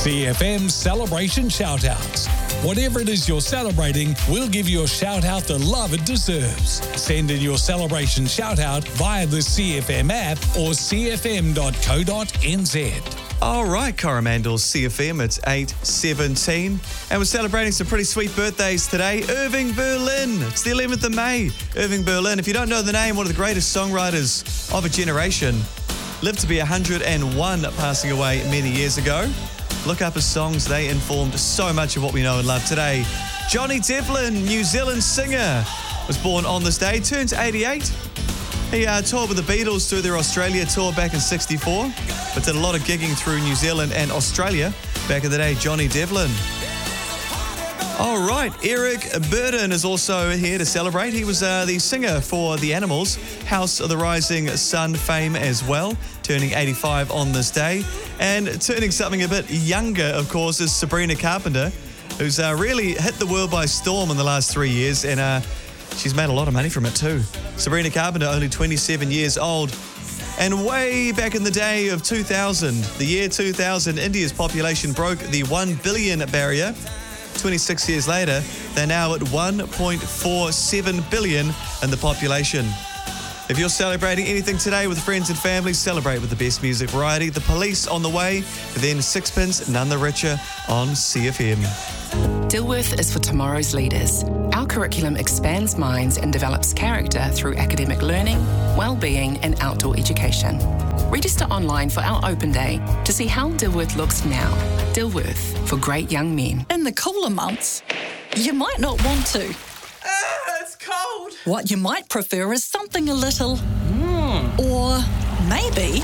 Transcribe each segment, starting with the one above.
CFM Celebration Shoutouts. Whatever it is you're celebrating, we'll give your shout-out the love it deserves. Send in your celebration shout-out via the CFM app or cfm.co.nz. All right, Coromandel CFM, it's 8:17, and we're celebrating some pretty sweet birthdays today. Irving Berlin, it's the 11th of May. Irving Berlin, if you don't know the name, one of the greatest songwriters of a generation. Lived to be 101, passing away many years ago. Look up his songs, they informed so much of what we know and love today. Johnny Devlin, New Zealand singer, was born on this day, turns 88. He toured with the Beatles through their Australia tour back in '64, but did a lot of gigging through New Zealand and Australia back in the day. Johnny Devlin. All right, Eric Burden is also here to celebrate. He was the singer for The Animals, House of the Rising Sun fame as well, turning 85 on this day. And turning something a bit younger, of course, is Sabrina Carpenter, who's really hit the world by storm in the last 3 years, and she's made a lot of money from it too. Sabrina Carpenter, only 27 years old. And way back in the day of 2000, the year 2000, India's population broke the 1 billion barrier. 26 years later, they're now at 1.47 billion in the population. If you're celebrating anything today with friends and family, celebrate with the best music variety. The Police on the way, then Sixpence, None the Richer on CFM. Dilworth is for tomorrow's leaders. Our curriculum expands minds and develops character through academic learning, well-being and outdoor education. Register online for our open day to see how Dilworth looks now. Dilworth, for great young men. In the cooler months, you might not want to. It's cold. What you might prefer is something a little... Or maybe...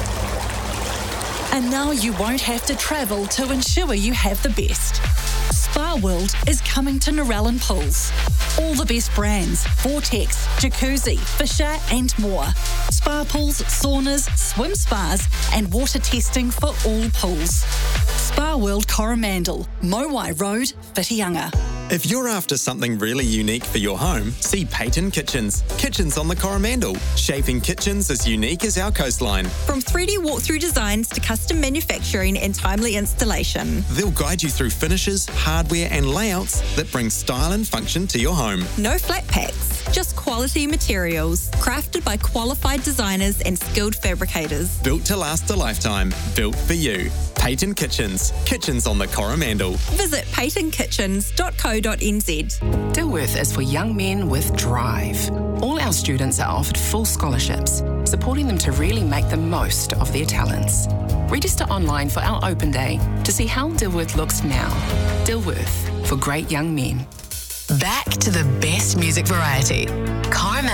And now you won't have to travel to ensure you have the best. Spa World is coming to Narellan Pools. All the best brands, Vortex, Jacuzzi, Fisher and more. Spa pools, saunas, swim spas and water testing for all pools. Spa World Coromandel, Mowai Road, Whitianga. If you're after something really unique for your home, see Peyton Kitchens. Kitchens on the Coromandel, shaping kitchens as unique as our coastline. From 3D walkthrough designs to custom manufacturing and timely installation. They'll guide you through finishes, hardware and layouts that bring style and function to your home. No flat packs, just quality materials, crafted by qualified designers and skilled fabricators. Built to last a lifetime, built for you. Peyton Kitchens. Kitchens on the Coromandel. Visit peytonkitchens.co.nz. Dilworth is for young men with drive. All our students are offered full scholarships, supporting them to really make the most of their talents. Register online for our open day to see how Dilworth looks now. Dilworth, for great young men. Back to the best music variety. Coromandel.